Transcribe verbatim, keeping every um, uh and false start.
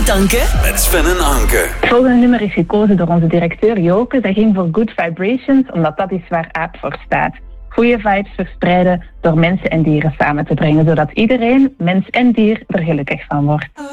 Niet Anke. Met Sven en Anke. Het volgende nummer is gekozen door onze directeur Joke. Dat ging voor Good Vibrations, omdat dat is waar A A P voor staat. Goeie vibes verspreiden door mensen en dieren samen te brengen, zodat iedereen, mens en dier, er gelukkig van wordt.